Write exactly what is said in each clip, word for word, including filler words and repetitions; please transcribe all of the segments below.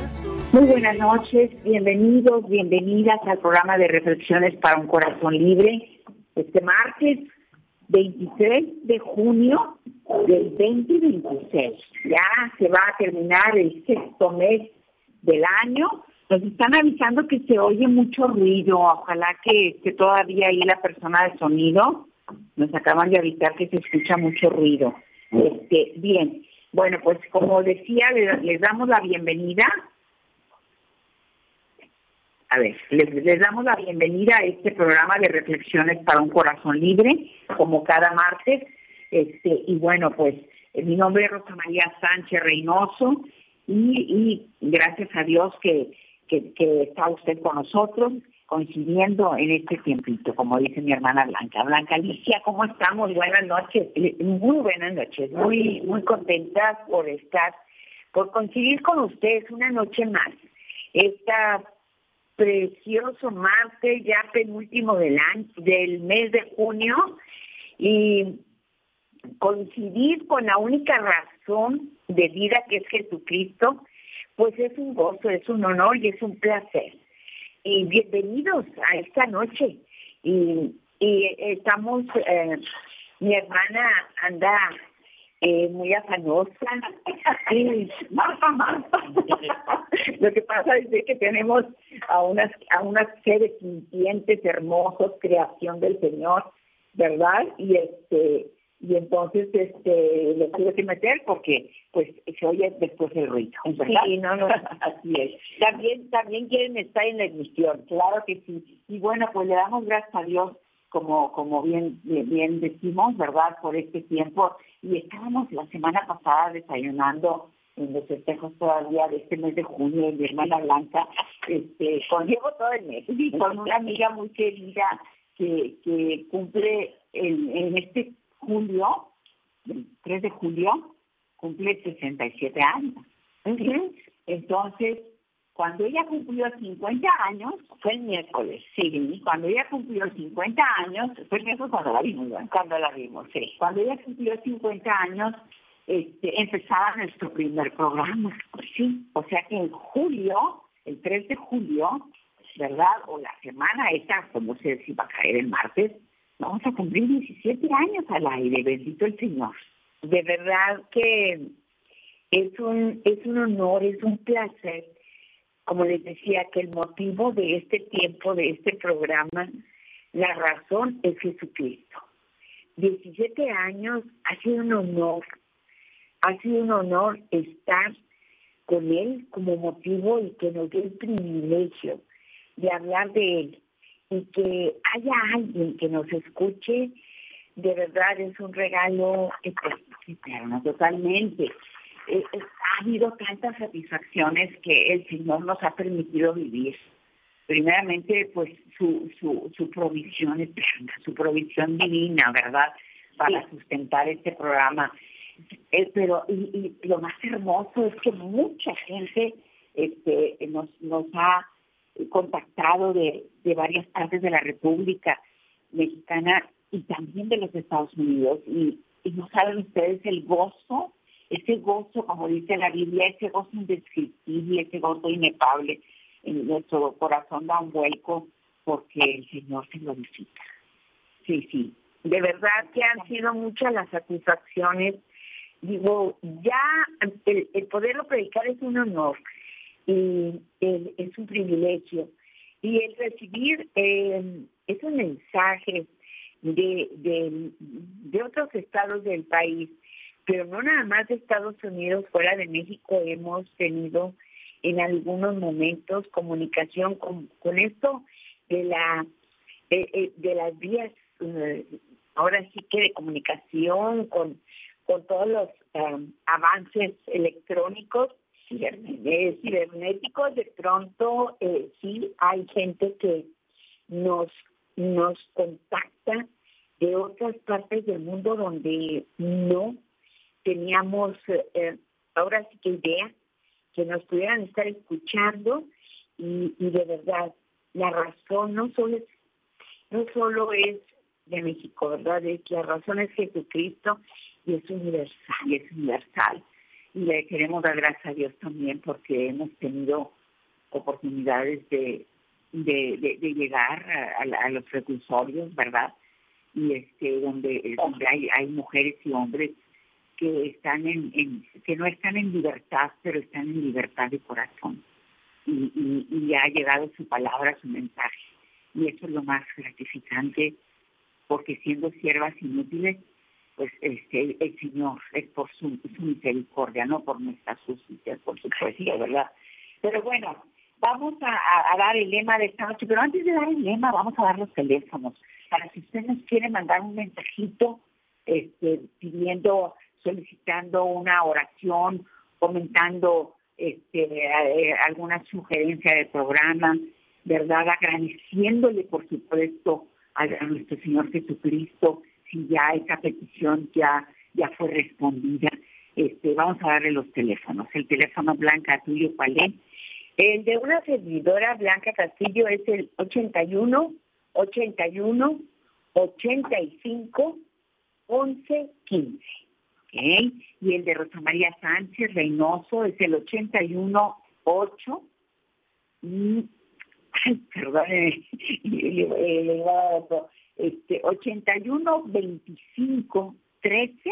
Muy buenas noches, bienvenidos, bienvenidas al programa de Reflexiones para un Corazón Libre. Este martes veintitrés de junio del veinte veintiséis. Ya se va a terminar el sexto mes del año. Nos están avisando que se oye mucho ruido. Ojalá que esté todavía ahí la persona de sonido. Nos acaban de avisar que se escucha mucho ruido. Este, bien, bueno, pues como decía, les, les damos la bienvenida. A ver, les, les damos la bienvenida a este programa de Reflexiones para un Corazón Libre, como cada martes. Este, y bueno, pues mi nombre es Rosa María Sánchez Reynoso y, y gracias a Dios que, que, que está usted con nosotros, coincidiendo en este tiempito, como dice mi hermana Blanca. Blanca Alicia, ¿cómo estamos? Buenas noches. Muy buenas noches. Muy, muy contentas por estar, por coincidir con ustedes una noche más. Esta precioso martes, ya penúltimo del año, del mes de junio, y coincidir con la única razón de vida que es Jesucristo, pues es un gozo, es un honor y es un placer. Y bienvenidos a esta noche. Y, y estamos, eh, mi hermana anda Eh, muy afanosa. Sí, Marta, Marta. Lo que pasa es que tenemos a unas a unas seres sintientes hermosos, creación del Señor, ¿verdad? Y este y entonces este lo tuve que meter porque pues se oye después el ruido, ¿verdad? Sí, no, no, así es. También también quieren estar en la emisión, claro que sí. Y bueno, pues le damos gracias a Dios, como como bien, bien bien decimos, ¿verdad?, por este tiempo. Y estábamos la semana pasada desayunando en los festejos todavía de este mes de junio, mi hermana Blanca, este, con llevo todo el mes, y con una amiga muy querida que, que cumple en, en este julio, el tres de julio, cumple sesenta y siete años. Uh-huh. Entonces, cuando ella cumplió cincuenta años, fue el miércoles, sí, cuando ella cumplió cincuenta años, fue el miércoles cuando la vimos, ¿no? Cuando la vimos, sí. Cuando ella cumplió cincuenta años, este, empezaba nuestro primer programa, sí. O sea que en julio, el tres de julio, ¿verdad? O la semana esa, como se si va a caer el martes, vamos a cumplir diecisiete años al aire, bendito el Señor. De verdad que es un, es un honor, es un placer. Como les decía, que el motivo de este tiempo, de este programa, la razón es Jesucristo. diecisiete años, ha sido un honor, ha sido un honor estar con Él como motivo y que nos dé el privilegio de hablar de Él. Y que haya alguien que nos escuche, de verdad es un regalo eterno, totalmente. Eh, eh, ha habido tantas satisfacciones que el Señor nos ha permitido vivir. Primeramente, pues su su, su provisión eterna, su provisión divina, ¿verdad?, para sustentar este programa. Eh, pero y, y lo más hermoso es que mucha gente este, nos nos ha contactado de, de varias partes de la República Mexicana y también de los Estados Unidos. Y, y no saben ustedes el gozo, ese gozo, como dice la Biblia, ese gozo indescriptible, ese gozo inefable, en nuestro corazón da un vuelco porque el Señor se glorifica. Sí, sí, de verdad que han sido muchas las satisfacciones. Digo, ya el, el poderlo predicar es un honor y el, es un privilegio. Y el recibir eh, esos mensajes de, de, de otros estados del país, pero no nada más de Estados Unidos, fuera de México hemos tenido en algunos momentos comunicación con, con esto de la de, de las vías, uh, ahora sí que de comunicación, con, con todos los um, avances electrónicos, cibernéticos, cibernéticos de pronto eh, sí hay gente que nos, nos contacta de otras partes del mundo donde no teníamos eh, ahora sí que idea que nos pudieran estar escuchando y, y de verdad la razón no solo es no solo es de México, ¿verdad? Es la razón es Jesucristo y es universal, es universal. y le queremos dar gracias a Dios también porque hemos tenido oportunidades de, de, de, de llegar a, a, a los reclusorios, ¿verdad? Y este donde, donde hay, hay mujeres y hombres que están en, en que no están en libertad, pero están en libertad de corazón. Y, y, y ha llegado su palabra, su mensaje. Y eso es lo más gratificante, porque siendo siervas inútiles, pues este el Señor es por su, su misericordia, no por nuestras justicias, por supuesto, ¿verdad? Pero bueno, vamos a, a, a dar el lema de esta noche, pero antes de dar el lema, vamos a dar los teléfonos, para si usted nos quiere mandar un mensajito, este, pidiendo, solicitando una oración, comentando este, eh, alguna sugerencia del programa, ¿verdad? Agradeciéndole, por supuesto, a, a nuestro Señor Jesucristo, si ya esa petición ya, ya fue respondida. Este, vamos a darle los teléfonos. El teléfono, Blanca, tuyo, ¿cuál es? El de una servidora, Blanca Castillo, es el ochenta y uno, ochenta y uno, ochenta y cinco, once, quince. Okay. Y el de Rosa María Sánchez Reynoso es el ochenta y uno, ocho. Y, ay, perdón, eh, le, le, le iba a dar otro. Este, ochenta y uno, veinticinco, trece,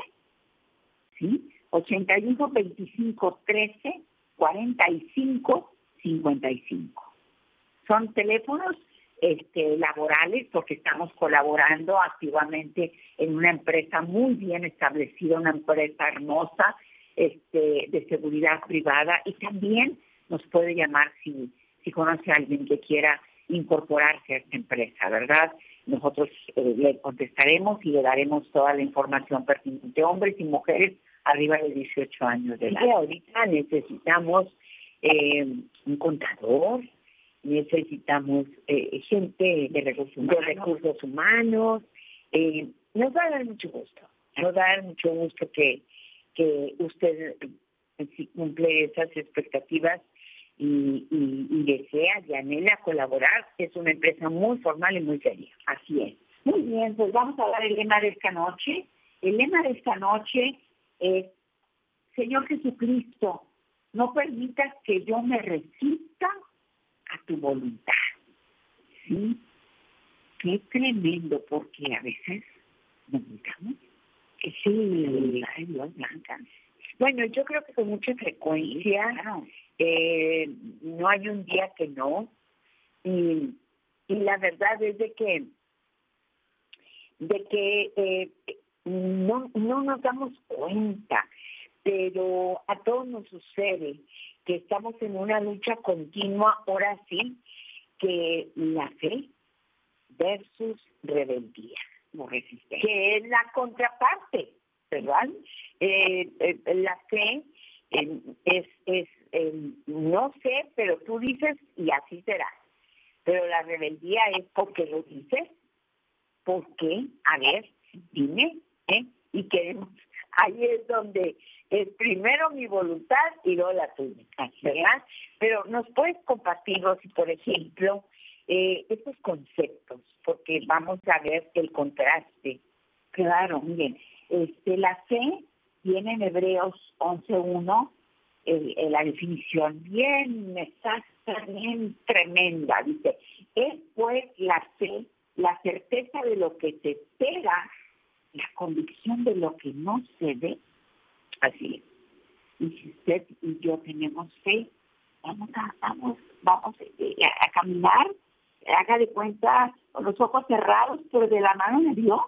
¿sí? ochenta y uno, veinticinco, trece, cuarenta y cinco, cincuenta y cinco. Son teléfonos este, laborales, porque estamos colaborando activamente en una empresa muy bien establecida, una empresa hermosa este, de seguridad privada, y también nos puede llamar si, si conoce a alguien que quiera incorporarse a esta empresa, ¿verdad? Nosotros eh, le contestaremos y le daremos toda la información pertinente, hombres y mujeres arriba de dieciocho años de edad. Y ahorita necesitamos eh, un contador, necesitamos eh, gente de recursos humanos, de recursos humanos. Eh, nos va a dar mucho gusto, nos va a dar mucho gusto que, que usted eh, si cumple esas expectativas y, y, y desea y anhela colaborar. Es una empresa muy formal y muy seria. Así es. Muy bien, pues vamos a dar el lema de esta noche. El lema de esta noche es: Señor Jesucristo, no permitas que yo me resista a tu voluntad. ¿Sí? Qué tremendo, porque a veces nos gritamos que sí, ay Dios, Blanca. Bueno, yo creo que con mucha frecuencia, Claro. eh, no hay un día que no, y, y la verdad es de que de que eh, no, no nos damos cuenta, pero a todos nos sucede que estamos en una lucha continua, ahora sí, que la fe versus rebeldía, No resiste. que es la contraparte, ¿verdad? Eh, eh, la fe eh, es, es eh, no sé, pero tú dices y así será. Pero la rebeldía es porque lo dices, porque, a ver, dime, ¿eh? Y queremos, ahí es donde es primero mi voluntad y luego la tuya, ¿verdad? Pero nos puedes compartir, Rosy, por ejemplo, eh, estos conceptos, porque vamos a ver el contraste. Claro, miren, este, la fe viene en Hebreos once uno, eh, eh, la definición bien exacta, bien tremenda, dice: es pues la fe, la certeza de lo que se espera, la convicción de lo que no se ve. Así es. Y si usted y yo tenemos fe, vamos a, vamos, vamos a, a caminar, haga de cuenta, con los ojos cerrados, pero de la mano de Dios.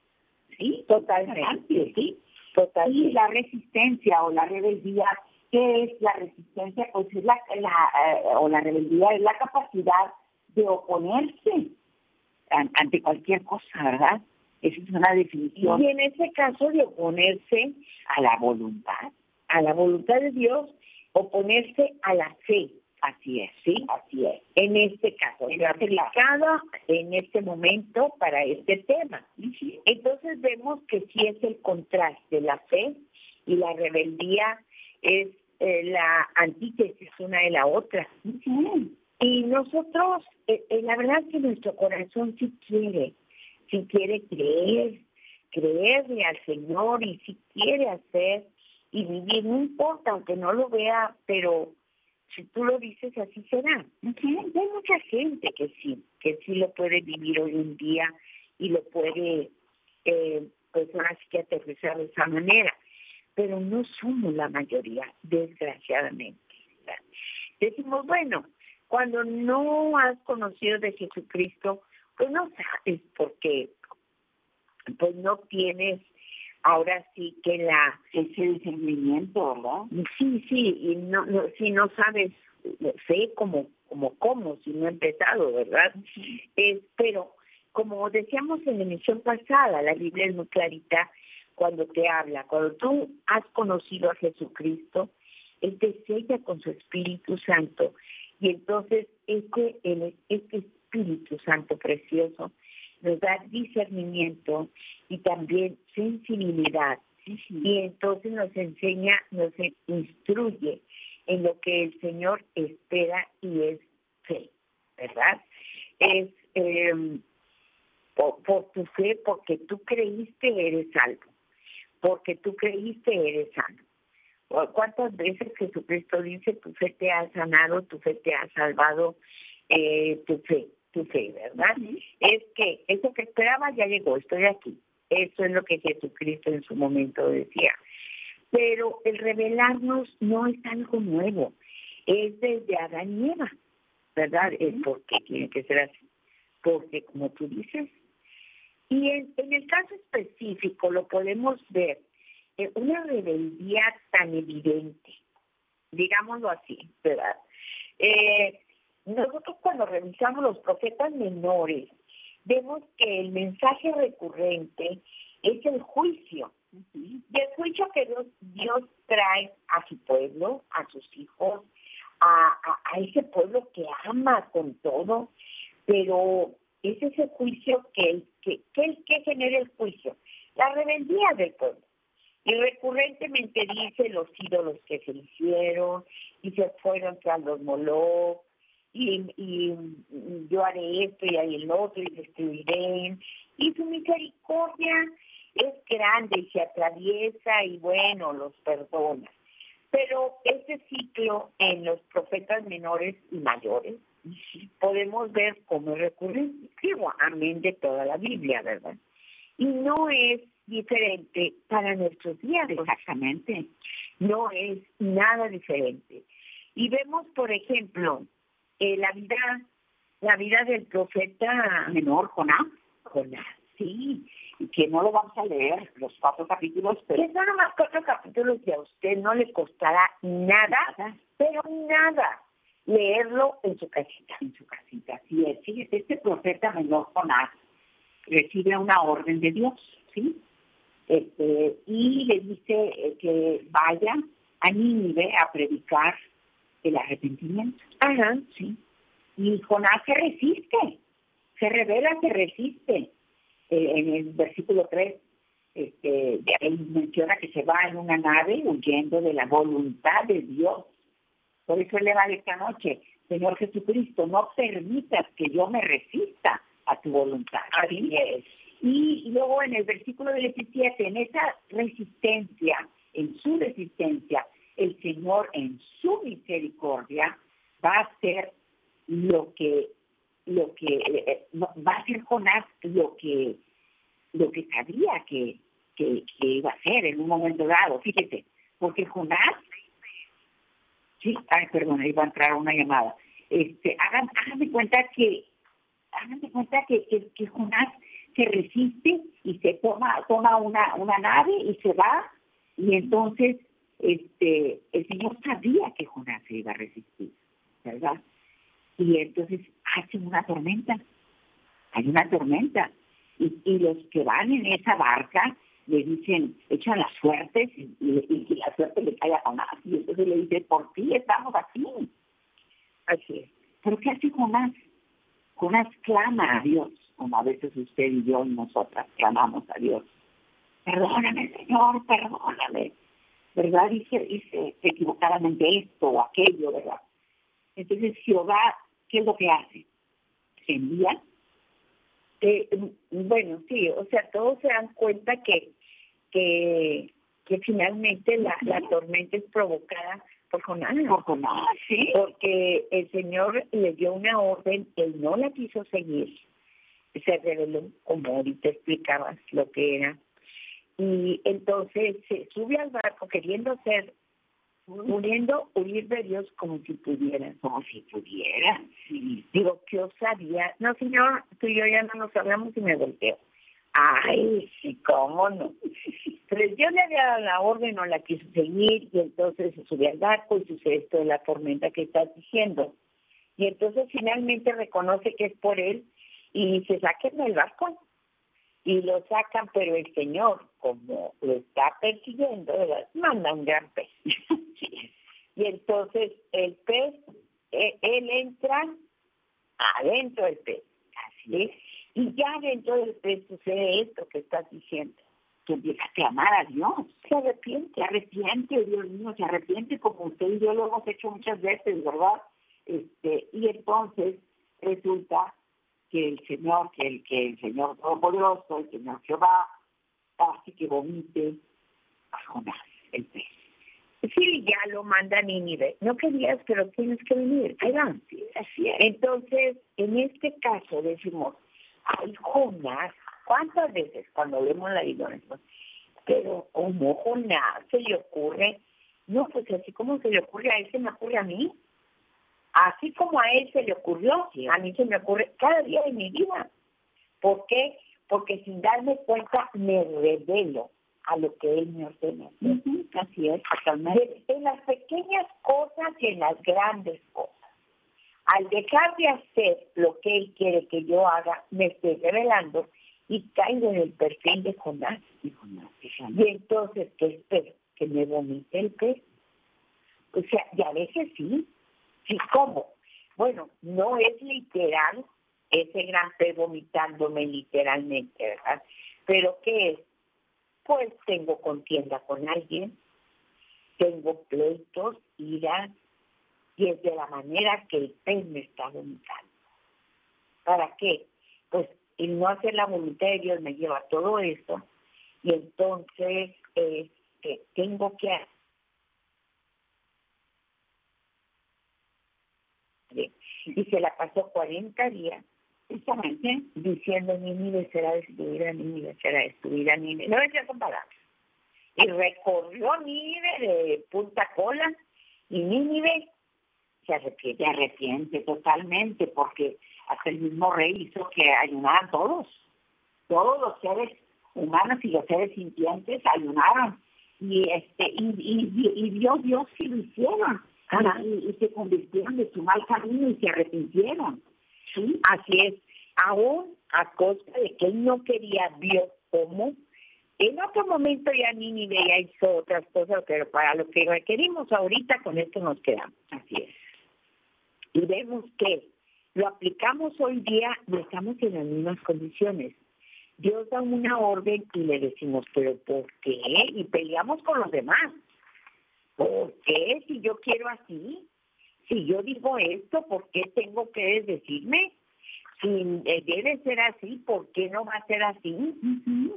Sí, totalmente, sí. Totalmente. Y la resistencia o la rebeldía, ¿qué es la resistencia? Pues es la, la eh, o la rebeldía es la capacidad de oponerse ante cualquier cosa, ¿verdad? Esa es una definición. Y en ese caso de oponerse a la voluntad, a la voluntad de Dios, oponerse a la fe. Así es, sí, así es. En este caso, en se ha aplicado en este momento para este tema. Uh-huh. Entonces vemos que sí es el contraste, la fe y la rebeldía es eh, la antítesis una de la otra. Uh-huh. Y nosotros, eh, eh, la verdad es que nuestro corazón sí quiere, sí quiere creer, creerle al Señor y sí quiere hacer y vivir, no importa, aunque no lo vea, pero si tú lo dices, así será. Uh-huh. Hay mucha gente que sí, que sí lo puede vivir hoy en día y lo puede, eh, pues ahora sí que aterrizar de esa manera, pero no somos la mayoría, desgraciadamente. ¿Verdad? Decimos, bueno, cuando no has conocido de Jesucristo, pues no sabes por qué, pues no tienes ahora sí que la ese discernimiento, ¿verdad? Sí, sí, y no, no si no sabes fe como como cómo si no he empezado, ¿verdad? Uh-huh. Eh, pero como decíamos en la emisión pasada, la Biblia es muy clarita cuando te habla, cuando tú has conocido a Jesucristo, Él te sella con su Espíritu Santo, y entonces este, este Espíritu Santo precioso nos da discernimiento y también sensibilidad. Uh-huh. Y entonces nos enseña, nos instruye en lo que el Señor espera y es fe, ¿verdad? Es eh, por, por tu fe, porque tú creíste eres salvo, porque tú creíste eres sano. ¿Cuántas veces Jesucristo dice, tu fe te ha sanado, tu fe te ha salvado, eh, tu fe? tu fe, ¿verdad? Uh-huh. Es que eso que esperaba ya llegó, estoy aquí. Eso es lo que Jesucristo en su momento decía. Pero el revelarnos no es algo nuevo, es desde Adán y Eva, ¿verdad? Uh-huh. Es porque tiene que ser así, porque como tú dices. Y en, en el caso específico lo podemos ver, eh, una rebeldía tan evidente, digámoslo así, ¿verdad? Eh, Nosotros cuando revisamos los profetas menores, vemos que el mensaje recurrente es el juicio. Uh-huh. Y el juicio que Dios, Dios trae a su pueblo, a sus hijos, a, a, a ese pueblo que ama con todo, pero es ese juicio que, que, que, que genera el juicio, la rebeldía del pueblo. Y recurrentemente dice los ídolos que se hicieron y se fueron tras los Moloch, Y, y yo haré esto y haré el otro y destruiré. Y su misericordia es grande y se atraviesa y bueno, los perdona. Pero ese ciclo en los profetas menores y mayores podemos ver cómo es recurrente. Digo, amén de toda la Biblia, ¿verdad? Y no es diferente para nuestros días. Exactamente. No es nada diferente. Y vemos, por ejemplo, Eh, la vida la vida del profeta menor, Jonás. Jonás, sí, y que no lo vamos a leer, los cuatro capítulos, pero que son nomás cuatro capítulos que a usted no le costará nada, nada, pero nada, leerlo en su casita. En su casita, así es. Fíjese, este profeta menor, Jonás, recibe una orden de Dios, ¿sí? Este, y le dice eh, que vaya a Nínive a predicar el arrepentimiento. Ajá, sí. Y Jonás se resiste, se revela, se resiste. Eh, en el versículo tres, este, de ahí menciona que se va en una nave huyendo de la voluntad de Dios. Por eso él le va esta noche, Señor Jesucristo, no permitas que yo me resista a tu voluntad. Así es. Y, y luego en el versículo diecisiete, en esa resistencia, en su resistencia, el Señor en su misericordia va a hacer lo que lo que eh, va a hacer Jonás lo que lo que sabía que, que, que iba a hacer en un momento dado. Fíjate, porque Jonás, sí, ay, perdón, ahí va a entrar una llamada. Este, hagan, hagan de cuenta que hagan de cuenta que, que, que Jonás se resiste y se toma toma una una nave y se va, y entonces este el Señor sabía que Jonás se iba a resistir, ¿verdad? Y entonces hace una tormenta, hay una tormenta, y, y los que van en esa barca le dicen, echan las suertes, y, y, y la suerte le cae a Jonás, y entonces le dice, por ti estamos aquí. Así es. ¿Pero qué hace Jonás? Jonás clama a Dios, como a veces usted y yo y nosotras clamamos a Dios. Perdóname, Señor, perdóname. ¿Verdad? Dice, dice equivocadamente esto o aquello, ¿verdad? Entonces Jehová, ¿qué es lo que hace? Se envía. Eh, bueno, sí, o sea, todos se dan cuenta que, que que finalmente la, la tormenta es provocada por Jonás. Por Jonás, sí. Porque el Señor le dio una orden, él no la quiso seguir. Se reveló, como ahorita explicabas lo que era. Y entonces se sube al barco queriendo ser, pudiendo huir de Dios como si pudiera. Como si pudiera. Sí. Digo, ¿qué osaría? No, Señor, tú y yo ya no nos hablamos y me volteo. Ay, sí, cómo no. Pero yo le había dado la orden, no la quiso seguir, y entonces se sube al barco y sucede esto de la tormenta que estás diciendo. Y entonces finalmente reconoce que es por él y se saquen del barco. Y lo sacan, pero el Señor, como lo está persiguiendo, ¿verdad?, manda un gran pez. Y entonces el pez, él, él entra adentro del pez. Así es. Y ya dentro del pez sucede esto que estás diciendo. Que empieza a clamar a Dios. Se arrepiente. Se arrepiente, Dios mío, se arrepiente como usted y yo lo hemos hecho muchas veces, ¿verdad? Este, y entonces resulta que el Señor, que el, que el Señor Todopoderoso, el Señor Jehová, hace que vomite a Jonás, el pez. Sí, ya lo manda a Nínive. No querías, pero tienes que venir. ¿Verdad? Sí, así es. Entonces, en este caso decimos, ay, Jonás, ¿cuántas veces cuando vemos la Biblia? Pero como Jonás se le ocurre, no, pues así como se le ocurre a él, se me ocurre a mí. Así como a él se le ocurrió, sí, a mí se me ocurre cada día de mi vida. ¿Por qué? Porque sin darme cuenta me revelo a lo que él me ordena. Uh-huh. Así es, totalmente. En las pequeñas cosas y en las grandes cosas. Al dejar de hacer lo que él quiere que yo haga, me estoy revelando y caigo en el perfil de Jonás. Y, Jonás, y entonces, ¿qué espero? ¿Que me vomite el pez? O sea, y a veces sí. Sí, ¿cómo? Bueno, no es literal ese gran pez vomitándome literalmente, ¿verdad? Pero ¿qué es? Pues tengo contienda con alguien, tengo pleitos, ira, y es de la manera que el pez me está vomitando. ¿Para qué? Pues el no hacer la voluntad de Dios me lleva a todo esto, y entonces eh, eh, tengo que hacer. Y se la pasó cuarenta días justamente diciendo Nínive será destruida, Nínive será destruida, Nínive. No decía con palabras. Y recorrió Nínive de punta a cola y Nínive se arrepiente. Se arrepiente totalmente porque hasta el mismo rey hizo que ayunaran todos. Todos los seres humanos y los seres sintientes ayunaron. Y este y, y, y Dios, Dios sí lo hicieron. Y, y se convirtieron de su mal camino y se arrepintieron. Sí, así es. Aún a costa de que él no quería, vio cómo. En otro momento ya Nínive ya hizo otras cosas, pero para lo que requerimos ahorita, con esto nos quedamos. Así es. Y vemos que lo aplicamos hoy día, no estamos en las mismas condiciones. Dios da una orden y le decimos, ¿pero por qué? Y peleamos con los demás. ¿Por qué? Si yo quiero así, si yo digo esto, ¿por qué tengo que decirme? Si debe ser así, ¿por qué no va a ser así? Uh-huh.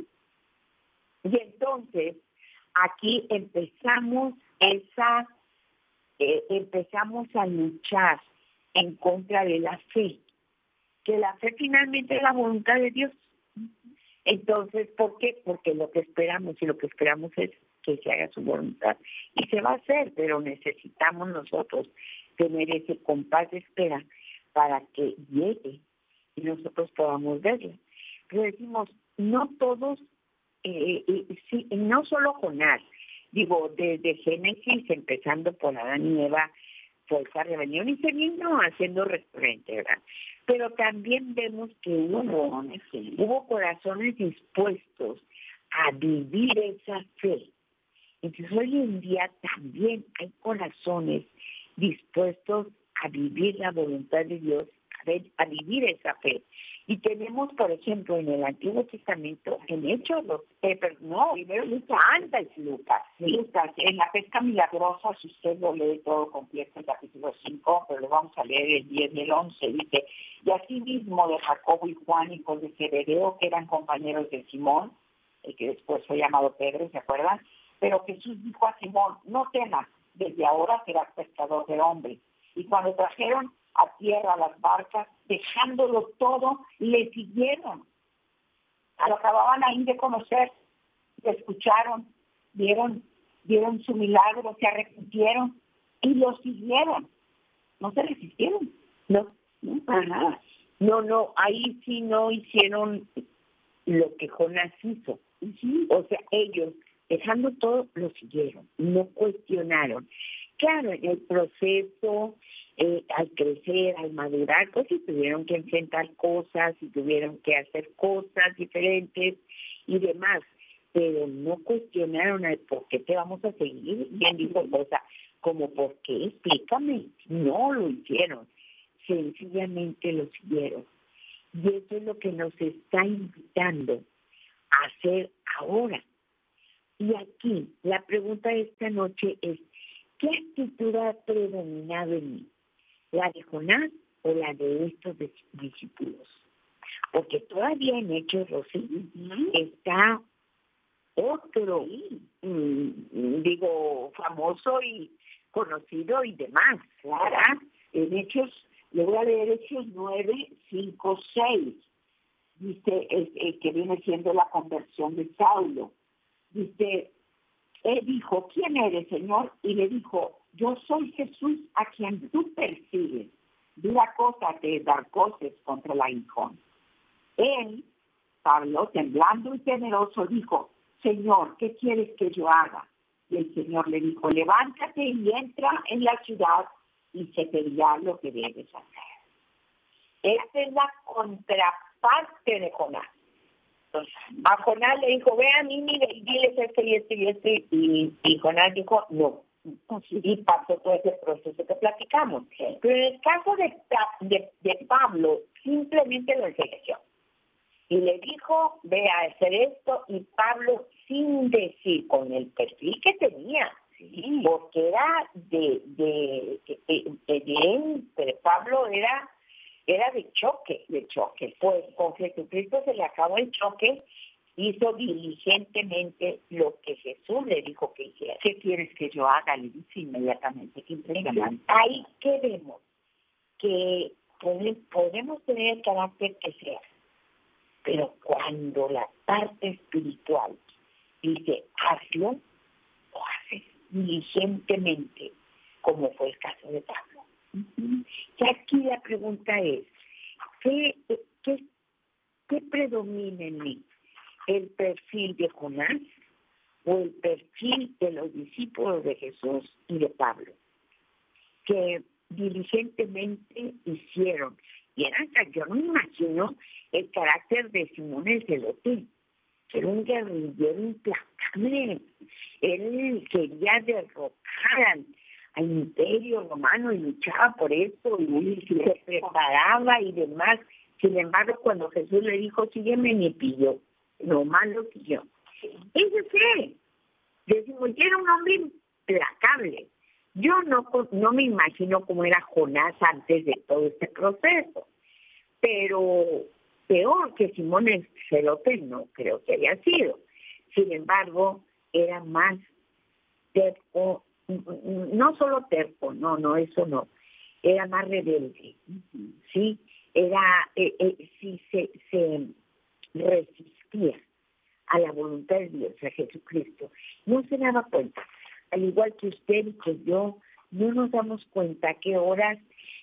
Y entonces, aquí empezamos esa, eh, empezamos a luchar en contra de la fe, que la fe finalmente es la voluntad de Dios. Entonces, ¿por qué? Porque lo que esperamos y lo que esperamos es que se haga su voluntad. Y se va a hacer, pero necesitamos nosotros tener ese compás de espera para que llegue y nosotros podamos verlo. Pero decimos, no todos, eh, eh, sí, no solo Jonás, digo, desde Génesis, empezando por Adán y Eva, fue esa rebelión y se vino haciendo recurrente, ¿verdad? Pero también vemos que hubo, hubo corazones dispuestos a vivir esa fe. Entonces hoy en día también hay corazones dispuestos a vivir la voluntad de Dios, a, ver, a vivir esa fe. Y tenemos, por ejemplo, en el Antiguo Testamento, en Hechos, los, eh, pero no, primero Lucas, antes Lucas, Lucas, en la pesca milagrosa, si usted lo lee todo completo, el capítulo cinco, pero lo vamos a leer el diez y el once, dice, y así mismo de Jacobo y Juan, hijos de Zebedeo, que eran compañeros de Simón, el que después fue llamado Pedro, ¿se acuerdan? Pero Jesús dijo a Simón, no temas, desde ahora serás pescador de hombres. Y cuando trajeron a tierra las barcas, dejándolo todo, le siguieron. Lo acababan ahí de conocer, lo escucharon, vieron, vieron su milagro, se arrepintieron y lo siguieron. No se resistieron. No, no, para nada. No, no, ahí sí no hicieron lo que Jonás hizo. Sí. O sea, ellos, dejando todo, lo siguieron, no cuestionaron. Claro, en el proceso, eh, al crecer, al madurar, pues sí tuvieron que enfrentar cosas y tuvieron que hacer cosas diferentes y demás, pero no cuestionaron el por qué te vamos a seguir. Bien dijo cosas como ¿por qué? Explícame. No lo hicieron, sencillamente lo siguieron. Y eso es lo que nos está invitando a hacer ahora. Y aquí, la pregunta de esta noche es, ¿qué actitud ha predominado en mí? ¿La de Jonás o la de estos discípulos? Porque todavía en Hechos, Rosy, uh-huh. está otro, mm, digo, famoso y conocido y demás, ¿verdad? En Hechos, le voy a leer Hechos nueve, cinco, seis. Dice, es, es, que viene siendo la conversión de Saulo. Dice, él dijo, ¿quién eres, Señor? Y le dijo, yo soy Jesús a quien tú persigues. Dura cosa te dar cosas contra el aguijón. Él, Pablo, temblando y temeroso, dijo, Señor, ¿qué quieres que yo haga? Y el Señor le dijo, levántate y entra en la ciudad y se te dirá lo que debes hacer. Esta es la contraparte de Jonás. Entonces, a Jonás le dijo, ve a Nínive y diles esto y esto y esto, y, y Jonás dijo, no. Y pasó todo ese proceso que platicamos. Pero en el caso de, de, de Pablo, simplemente lo enseñó. Y le dijo, ve a hacer esto, y Pablo, sin decir, con el perfil que tenía, sí, porque era de, de, de, de, de, de él, pero Pablo era, era de choque, de choque. Pues con Jesucristo se le acabó el choque, hizo diligentemente lo que Jesús le dijo que hiciera. ¿Qué quieres que yo haga? Le dice inmediatamente. Qué impresionante. Ahí que vemos que podemos tener el carácter que sea, pero cuando la parte espiritual dice hazlo, lo haces diligentemente, como fue el caso de Pablo. Uh-huh. Y aquí la pregunta es, ¿qué, qué, qué predomina en mí? ¿El perfil de Jonás o el perfil de los discípulos de Jesús y de Pablo? Que diligentemente hicieron. Y era, yo no me imagino el carácter de Simón el Celote, que era un guerrillero implacable. Él quería derrocar al, al imperio romano y luchaba por eso y se preparaba y demás. Sin embargo, cuando Jesús le dijo, sígueme, ni pilló. Lo malo siguió. Ese fue. Decimos, yo era un hombre implacable. Yo no, no me imagino cómo era Jonás antes de todo este proceso, pero peor que Simón el Celote no creo que haya sido. Sin embargo, era más terco, no solo terco, no, no, eso no, era más rebelde, ¿sí? Era, eh, eh, sí se, se resistía a la voluntad de Dios, a Jesucristo. No se daba cuenta. Al igual que usted y que yo, no nos damos cuenta que horas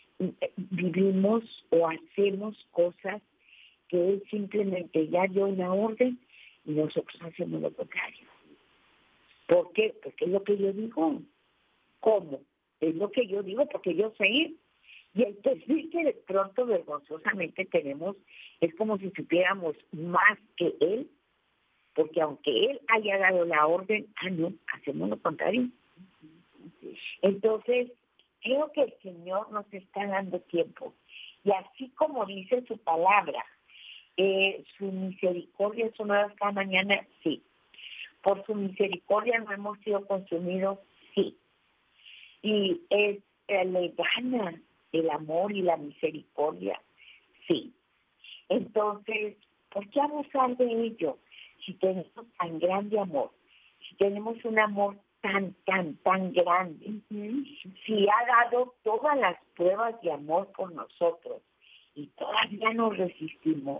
vivimos o hacemos cosas que Él simplemente ya dio una orden y nosotros hacemos lo contrario. ¿Por qué? Porque es lo que yo digo. ¿Cómo? Es lo que yo digo porque yo sé ir. Y el perfil que de pronto vergonzosamente tenemos es como si supiéramos más que Él, porque aunque Él haya dado la orden, ah, no, hacemos lo contrario. Entonces, creo que el Señor nos está dando tiempo. Y así como dice su palabra, eh, su misericordia es una vez cada mañana, sí. Por su misericordia no hemos sido consumidos, sí. Y es, eh, le gana el amor y la misericordia, sí. Entonces, ¿por qué abusar de ello? Si tenemos tan grande amor, si tenemos un amor tan, tan, tan grande, uh-huh. si ha dado todas las pruebas de amor por nosotros y todavía nos resistimos,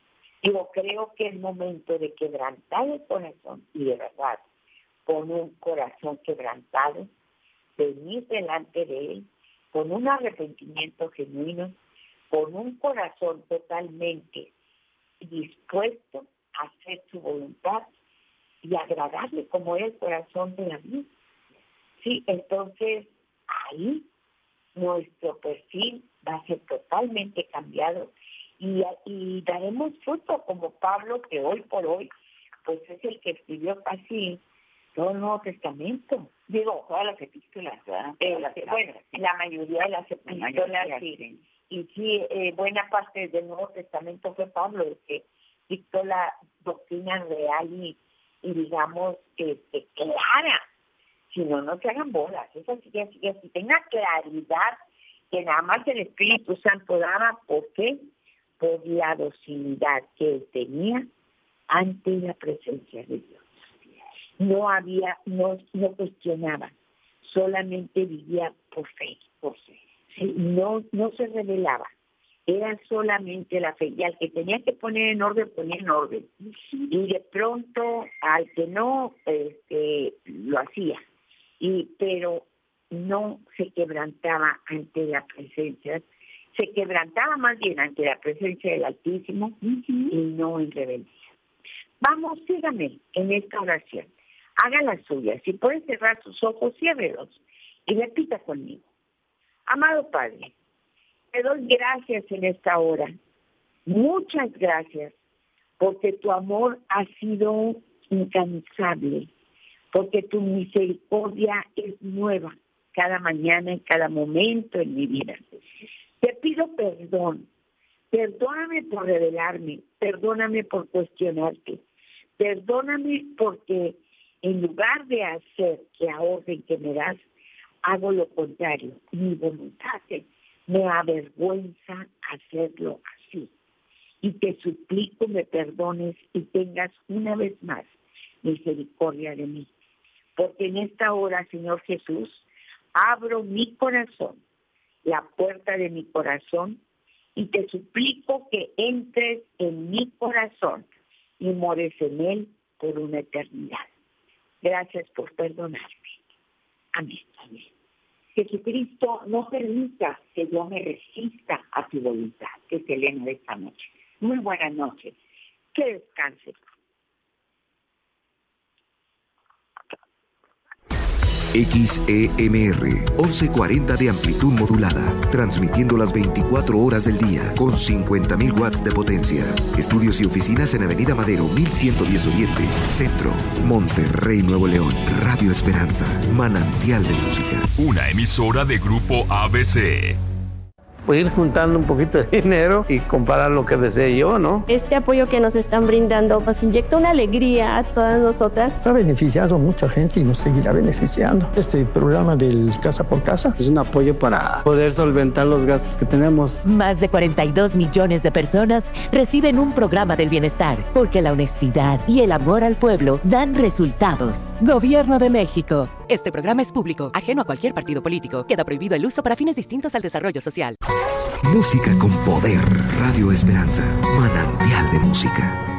yo creo que es momento de quebrantar el corazón y de verdad, con un corazón quebrantado, venir delante de Él, con un arrepentimiento genuino, con un corazón totalmente dispuesto a hacer su voluntad y agradarle como es el corazón de la vida. Sí, entonces ahí nuestro perfil va a ser totalmente cambiado y, y daremos fruto como Pablo, que hoy por hoy pues es el que escribió casi todo el Nuevo Testamento. Digo, todas las epístolas, ¿verdad? Eh, la, bueno, la mayoría de las epístolas, sí. Y sí, eh, buena parte del Nuevo Testamento fue Pablo el que dictó la doctrina real y, y digamos, este, clara. Si no, no se hagan bolas. Eso sí que sí, sí, tenga claridad que nada más el Espíritu Santo daba. ¿Por qué? Por la docilidad que él tenía ante la presencia de Dios. No había, no, no cuestionaba, solamente vivía por fe, por fe. Sí, no, no se revelaba, era solamente la fe. Y al que tenía que poner en orden, ponía en orden. Y de pronto, al que no, este, lo hacía. Y, pero no se quebrantaba ante la presencia, se quebrantaba más bien ante la presencia del Altísimo uh-huh. y no en rebeldía. Vamos, sígame en esta oración. Haga la suya. Si puede cerrar sus ojos, ciérrelos y repita conmigo. Amado Padre, te doy gracias en esta hora. Muchas gracias porque tu amor ha sido incansable, porque tu misericordia es nueva cada mañana y cada momento en mi vida. Te pido perdón. Perdóname por rebelarme. Perdóname por cuestionarte. Perdóname porque en lugar de hacer la orden que me das, hago lo contrario. Mi voluntad me avergüenza hacerlo así. Y te suplico me perdones y tengas una vez más misericordia de mí. Porque en esta hora, Señor Jesús, abro mi corazón, la puerta de mi corazón, y te suplico que entres en mi corazón y mores en él por una eternidad. Gracias por perdonarme. Amén. Amén. Jesucristo, no permita que yo me resista a tu voluntad, que se leen de esta noche. Muy buenas noches. Que descanse. X E M R, once cuarenta de amplitud modulada, transmitiendo las veinticuatro horas del día, con cincuenta mil watts de potencia. Estudios y oficinas en Avenida Madero, mil ciento diez Oriente, Centro, Monterrey, Nuevo León. Radio Esperanza, manantial de música. Una emisora de Grupo A B C. Pues ir juntando un poquito de dinero y comparar lo que desee yo, ¿no? Este apoyo que nos están brindando nos inyecta una alegría a todas nosotras. Ha beneficiado a mucha gente y nos seguirá beneficiando. Este programa del Casa por Casa es un apoyo para poder solventar los gastos que tenemos. Más de cuarenta y dos millones de personas reciben un programa del bienestar, porque la honestidad y el amor al pueblo dan resultados. Gobierno de México. Este programa es público, ajeno a cualquier partido político. Queda prohibido el uso para fines distintos al desarrollo social. Música con poder. Radio Esperanza, manantial de música.